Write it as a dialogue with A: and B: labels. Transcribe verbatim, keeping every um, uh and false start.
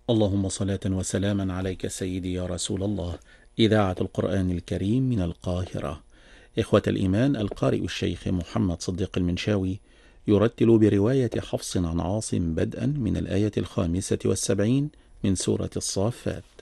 A: اللهم صلاة وسلاما عليك سيدي يا رسول الله. إذاعة القرآن الكريم من القاهرة. إخوة الإيمان، القارئ الشيخ محمد صديق المنشاوي يرتل برواية حفص عن عاصم بدءا من الآية الخامسة والسبعين من سورة الصافات.